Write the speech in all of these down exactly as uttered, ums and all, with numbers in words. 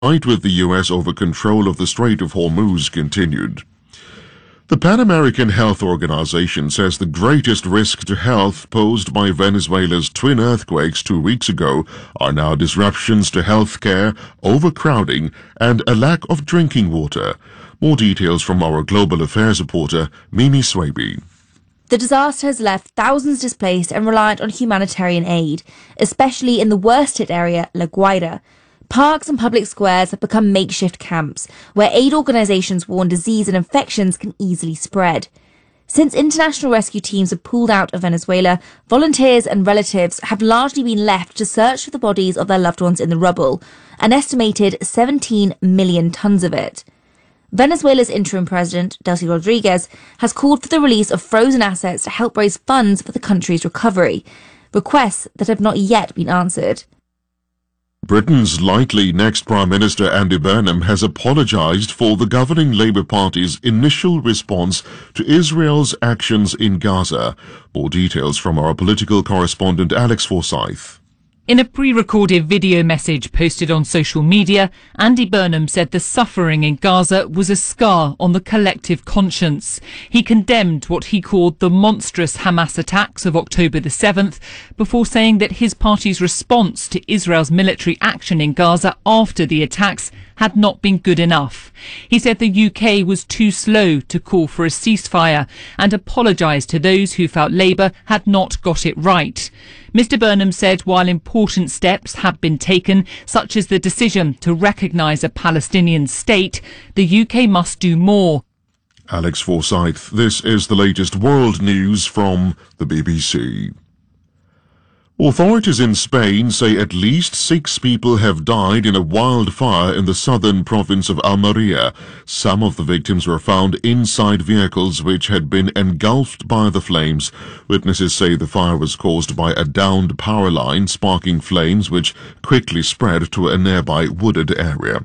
fight with the U S over control of the Strait of Hormuz continued. The Pan American Health Organization says the greatest risk to health posed by Venezuela's twin earthquakes two weeks ago are now disruptions to health care, overcrowding, and a lack of drinking water. More details from our Global Affairs reporter, Mimi Swaby. The disaster has left thousands displaced and reliant on humanitarian aid, especially in the worst-hit area, La Guaira. Parks and public squares have become makeshift camps, where aid organisations warn disease and infections can easily spread. Since international rescue teams have pulled out of Venezuela, volunteers and relatives have largely been left to search for the bodies of their loved ones in the rubble, an estimated seventeen million tonnes of it. Venezuela's interim president, Delcy Rodriguez, has called for the release of frozen assets to help raise funds for the country's recovery, requests that have not yet been answered. Britain's likely next Prime Minister Andy Burnham has apologised for the governing Labour Party's initial response to Israel's actions in Gaza. More details from our political correspondent Alex Forsyth. In a pre-recorded video message posted on social media, Andy Burnham said the suffering in Gaza was a scar on the collective conscience. He condemned what he called the monstrous Hamas attacks of October the seventh, before saying that his party's response to Israel's military action in Gaza after the attacks had not been good enough. He said the U K was too slow to call for a ceasefire and apologised to those who felt Labour had not got it right. Mister Burnham said while important steps have been taken, such as the decision to recognise a Palestinian state, the U K must do more. Alex Forsyth, this is the latest world news from the B B C. Authorities in Spain say at least six people have died in a wildfire in the southern province of Almeria. Some of the victims were found inside vehicles which had been engulfed by the flames. Witnesses say the fire was caused by a downed power line, sparking flames which quickly spread to a nearby wooded area.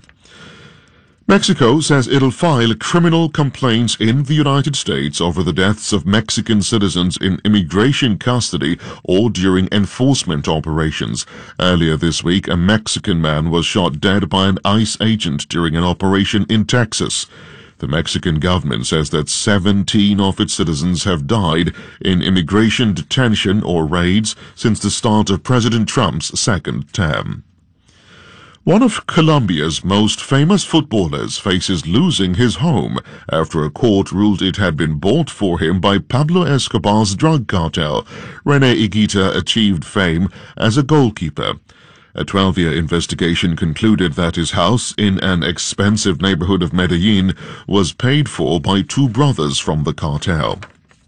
Mexico says it'll file criminal complaints in the United States over the deaths of Mexican citizens in immigration custody or during enforcement operations. Earlier this week, a Mexican man was shot dead by an ICE agent during an operation in Texas. The Mexican government says that seventeen of its citizens have died in immigration detention or raids since the start of President Trump's second term. One of Colombia's most famous footballers faces losing his home after a court ruled it had been bought for him by Pablo Escobar's drug cartel. René Higuita achieved fame as a goalkeeper. A twelve-year investigation concluded that his house in an expensive neighborhood of Medellin was paid for by two brothers from the cartel.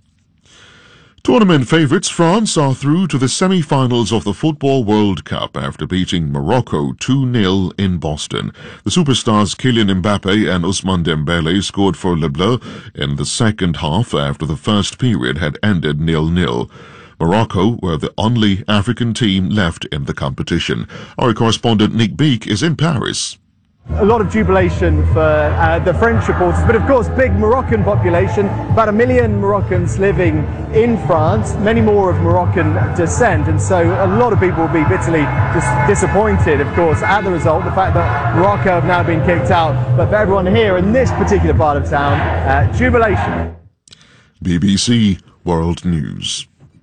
Tournament favourites France are through to the semi-finals of the Football World Cup after beating Morocco two nil in Boston. The superstars Kylian Mbappe and Ousmane Dembele scored for Le Bleu in the second half after the first period had ended nil nil. Morocco were the only African team left in the competition. Our correspondent Nick Beek is in Paris. A lot of jubilation for uh, the French supporters, but of course big Moroccan population, about a million Moroccans living in France, many more of Moroccan descent, and so a lot of people will be bitterly dis- disappointed, of course, at the result, the fact that Morocco have now been kicked out. But for everyone here in this particular part of town, uh, jubilation. B B C World News.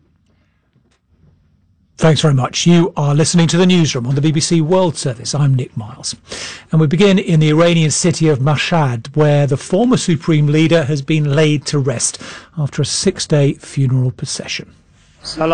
Thanks very much. You are listening to the newsroom on the B B C World Service. I'm Nick Miles. And we begin in the Iranian city of Mashhad, where the former supreme leader has been laid to rest after a six-day funeral procession.